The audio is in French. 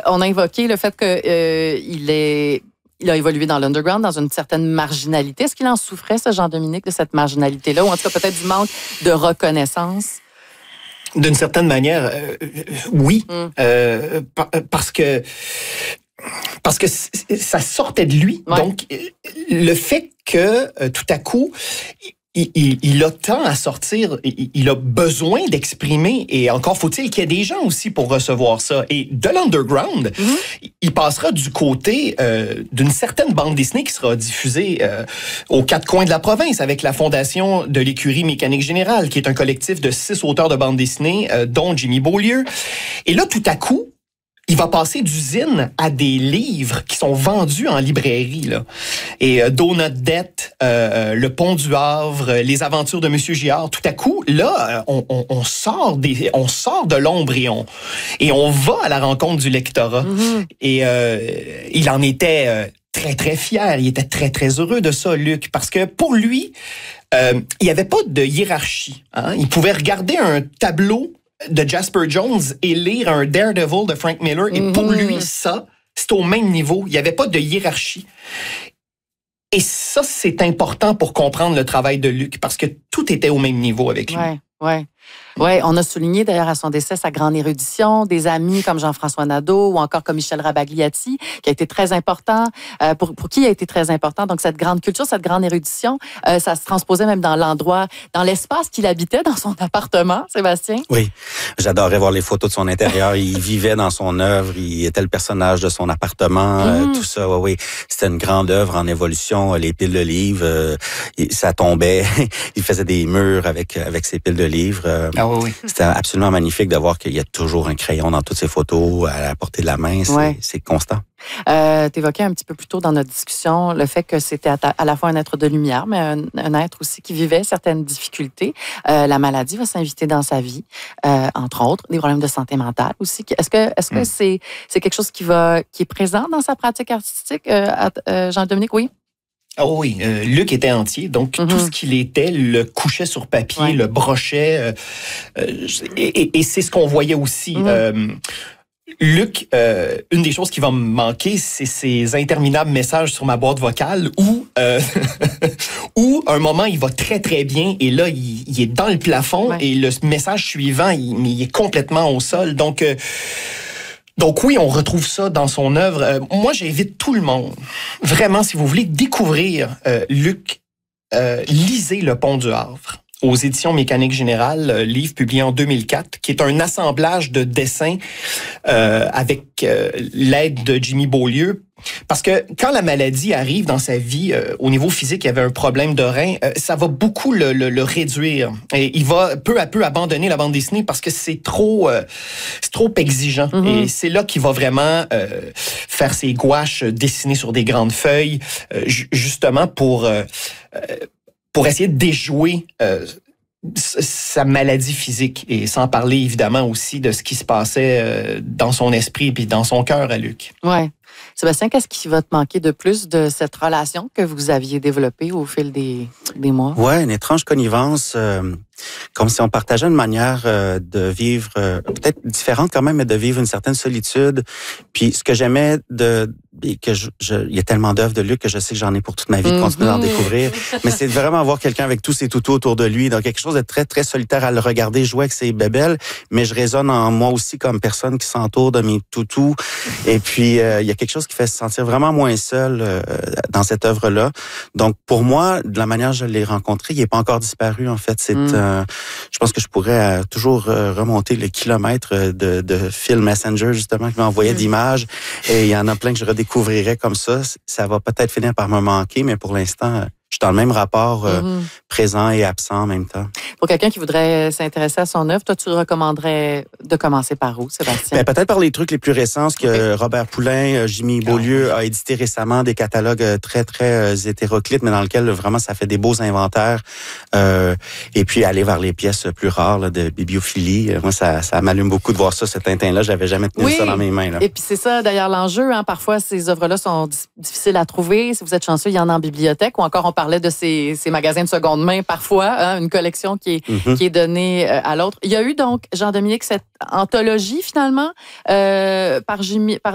on a évoqué le fait que il a évolué dans l'underground, dans une certaine marginalité. Est-ce qu'il en souffrait, ce Jean-Dominique, de cette marginalité-là, ou en tout cas peut-être du manque de reconnaissance? D'une certaine manière, oui. Parce que ça sortait de lui. Ouais. Donc, le fait que tout à coup, il a tant à sortir, il a besoin d'exprimer, et encore faut-il qu'il y ait des gens aussi pour recevoir ça. Et de l'underground, il passera du côté d'une certaine bande dessinée qui sera diffusée aux quatre coins de la province avec la fondation de l'Écurie Mécanique Générale, qui est un collectif de 6 auteurs de bande dessinée, dont Jimmy Beaulieu. Et là, tout à coup, il va passer d'usine à des livres qui sont vendus en librairie, là. Et Donut Debt, Le Pont du Havre, Les Aventures de Monsieur Giard. Tout à coup, là, on sort de l'ombre et on va à la rencontre du lectorat. Et il en était très, très fier. Il était très, très heureux de ça, Luc, parce que pour lui, il n'y avait pas de hiérarchie. Hein? Il pouvait regarder un tableau de Jasper Jones et lire un Daredevil de Frank Miller. Et pour lui, ça, c'est au même niveau. Il n'y avait pas de hiérarchie. Et ça, c'est important pour comprendre le travail de Luc, parce que tout était au même niveau avec lui. Oui, on a souligné d'ailleurs à son décès sa grande érudition, des amis comme Jean-François Nadeau ou encore comme Michel Rabagliati, qui a été très important, pour qui a été très important. Donc cette grande culture, cette grande érudition, ça se transposait même dans l'endroit, dans l'espace qu'il habitait dans son appartement, Sébastien. Oui, j'adorais voir les photos de son intérieur. Il vivait dans son œuvre, il était le personnage de son appartement, tout ça. Oui, c'était une grande œuvre en évolution. Les piles de livres, ça tombait. Il faisait des murs avec ses piles de livres. Oui. C'était absolument magnifique de voir qu'il y a toujours un crayon dans toutes ses photos à la portée de la main. C'est constant. T'évoquais un petit peu plus tôt dans notre discussion le fait que c'était à la fois un être de lumière, mais un être aussi qui vivait certaines difficultés. La maladie va s'inviter dans sa vie, entre autres, des problèmes de santé mentale aussi. Est-ce que c'est quelque chose qui est présent dans sa pratique artistique, Jean-Dominique? Oui. Oh oui, Luc était entier, donc tout ce qu'il était le couchait sur papier, le brochait, et c'est ce qu'on voyait aussi. Luc, une des choses qui va me manquer, c'est ses interminables messages sur ma boîte vocale où où un moment il va très très bien et là il est dans le plafond et le message suivant il est complètement au sol. Donc oui, on retrouve ça dans son œuvre. Moi, j'invite tout le monde, vraiment, si vous voulez découvrir Luc, lisez Le Pont du Havre aux éditions Mécanique Générale, livre publié en 2004, qui est un assemblage de dessins avec l'aide de Jimmy Beaulieu. Parce que quand la maladie arrive dans sa vie, au niveau physique, il y avait un problème de rein, ça va beaucoup le réduire. Et il va peu à peu abandonner la bande dessinée parce que c'est trop exigeant. Et c'est là qu'il va vraiment faire ses gouaches dessinées sur des grandes feuilles, justement pour essayer de déjouer sa maladie physique, et sans parler évidemment aussi de ce qui se passait dans son esprit puis dans son cœur à Luc. Ouais. Sébastien, qu'est-ce qui va te manquer de plus de cette relation que vous aviez développée au fil des mois? Ouais, une étrange connivence, comme si on partageait une manière de vivre peut-être différente quand même, mais de vivre une certaine solitude. Puis ce que j'aimais il y a tellement d'œuvres de Luc que je sais que j'en ai pour toute ma vie de continuer d'en découvrir. Mais c'est vraiment avoir quelqu'un avec tous ses toutous autour de lui, donc quelque chose de très, très solitaire à le regarder jouer avec ses bébelles. Mais je résonne en moi aussi comme personne qui s'entoure de mes toutous. Et puis, il y a quelque chose qui fait se sentir vraiment moins seul dans cette œuvre-là. Donc, pour moi, de la manière dont je l'ai rencontré, il n'est pas encore disparu, en fait. Je pense que je pourrais toujours remonter le kilomètre de Phil Messenger, justement, qui m'envoyait d'images. Et il y en a plein que je redécouvrirais comme ça. Ça va peut-être finir par me manquer, mais pour l'instant, je suis dans le même rapport présent et absent en même temps. Pour quelqu'un qui voudrait s'intéresser à son œuvre, toi, tu recommanderais de commencer par où, Sébastien? Peut-être par les trucs les plus récents, ce que Robert Poulain, Jimmy Beaulieu a édité récemment, des catalogues très, très hétéroclites, mais dans lesquels vraiment ça fait des beaux inventaires. Et puis aller vers les pièces plus rares là, de bibliophilie. Moi, ça m'allume beaucoup de voir ça, ce Tintin-là. J'avais jamais tenu ça dans mes mains. Là. Et puis c'est ça, d'ailleurs, l'enjeu. Hein, parfois, ces œuvres-là sont difficiles à trouver. Si vous êtes chanceux, il y en a en bibliothèque. Ou encore, on parlait de ces magasins de seconde main, parfois, hein, une collection qui est donnée à l'autre. Il y a eu donc, Jean-Dominique, cette anthologie, finalement, par